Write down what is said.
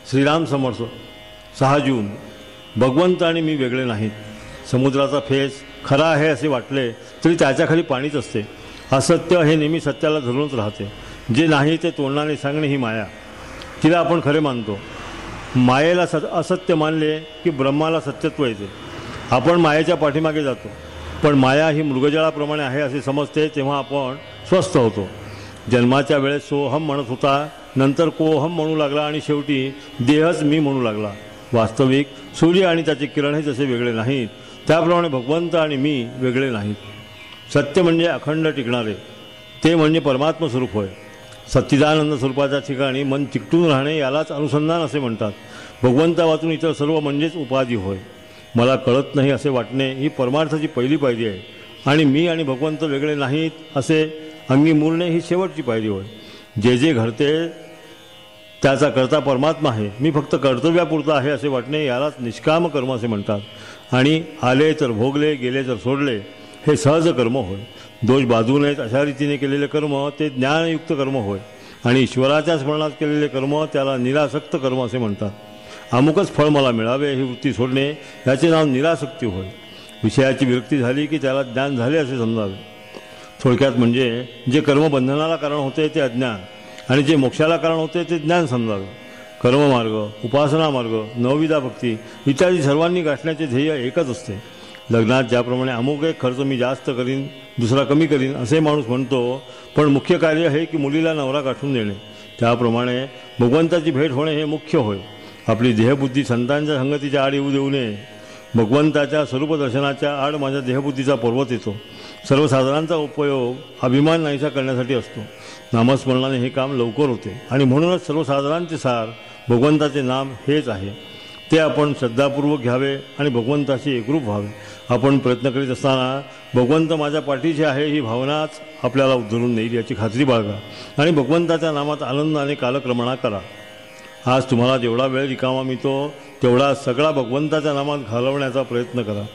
श्रीराम समर्थ 6 जून. भगवंत आणि मी वेगळे नाहीत. समुद्राचा फेस खरा आहे असे वाटले तरी त्याच्याखाली पाणीच असते. असत्य हे नेहमी सत्याला धरूनच राहते. जे नाही ते तोंडाने सांगणे ही माया. तिला आपण खरे मानतो. मायेला असत्य मानले की ब्रह्माला सत्यत्व येते. आपण मायेच्या पाठीमागे जातो, पण माया ही मृगजळाप्रमाणे आहे असे समजते तेव्हा आपण स्वस्थ होतो. जन्माच्या वेळेस सोहम म्हणत होता, नंतर कोहम म्हणू लागला आणि शेवटी देहच मी म्हणू लागला. वास्तविक सूर्य आणि त्याचे किरण हे जसे वेगळे नाहीत त्याप्रमाणे भगवंत आणि मी वेगळे नाहीत. सत्य म्हणजे अखंड टिकणारे, ते म्हणजे परमात्म स्वरूप होय. सच्चिदानंद स्वरूपाच्या ठिकाणी मन चिकटून राहणे यालाच अनुसंधान असे म्हणतात. भगवंता वाचून इतर सर्व म्हणजेच उपाधी होय. मला कळत नाही असे वाटणे ही परमार्थाची पहिली पायरी आहे आणि मी आणि भगवंत वेगळे नाहीत असे अंगी मुरणे ही शेवटची पायरी होय. जे जे घडते त्याचा करता परमात्मा आहे, मी फक्त कर्तव्यापुरता आहे असे वाटणे यालाच निष्काम कर्म असे म्हणतात. आणि आले तर भोगले, गेले तर सोडले हे सहज कर्म होय. दोष बाजू नयेत अशा रीतीने केलेले कर्म ते ज्ञानयुक्त कर्म होय. आणि ईश्वराच्या स्मरणात केलेले कर्म त्याला निरासक्त कर्म असे म्हणतात. अमुकच फळ मला मिळावे ही वृत्ती सोडणे याचे नाव निरासक्ती होय. विषयाची विरक्ती झाली की त्याला ज्ञान झाले असे समजावे. थोडक्यात म्हणजे जे कर्म बंधनाला कारण होते ते अज्ञान आणि जे मोक्षाला कारण होते ते ज्ञान समजावे. कर्ममार्ग, उपासना मार्ग, नवविधा भक्ती इत्यादी सर्वांनी गाठण्याचे ध्येय एकच असते. लग्नात ज्याप्रमाणे अमुक एक खर्च मी जास्त करीन, दुसरा कमी करीन असे माणूस म्हणतो, पण मुख्य कार्य हे की मुलीला नवरा गाठून देणे. त्याप्रमाणे भगवंताची भेट होणे हे मुख्य होय. आपली देहबुद्धी संतांच्या संगतीच्या आड येऊ देऊ नये. भगवंताच्या स्वरूपदर्शनाच्या आड माझ्या देहबुद्धीचा पर्वत येतो. सर्वसाधारणचा उपयोग अभिमान नाहीसा करण्यासाठी असतो. नामस्मरणाने हे काम लवकर होते आणि म्हणूनच सर्वसाधारणचे सार भगवंताचे नाम हेच आहे. ते आपण श्रद्धापूर्वक घ्यावे आणि भगवंताशी एकरूप व्हावे. आपण प्रयत्न करीत असताना भगवंत माझ्या पाठीशी आहे ही भावनाच आपल्याला उद्धरून नेईल याची खात्री बाळगा आणि भगवंताच्या नामात आनंदाने कालक्रमणा करा. आज तुम्हाला जेवढा वेळ रिकामा मिळतो तेवढा सगळा भगवंताच्या नामात घालवण्याचा प्रयत्न करा.